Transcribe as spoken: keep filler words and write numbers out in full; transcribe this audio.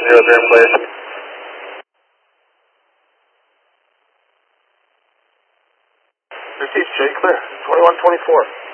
zero zero, please. Received, Jay, clear. twenty-one twenty-four.